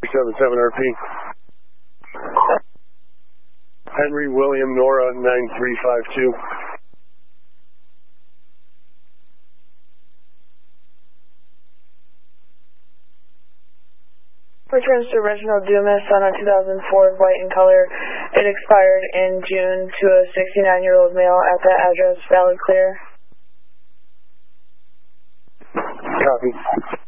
77 RP. Henry William Nora 9352. Returns to Reginald Dumas on a 2004 white in color. It expired in June to a 69-year-old male at that address. Valid clear. Copy.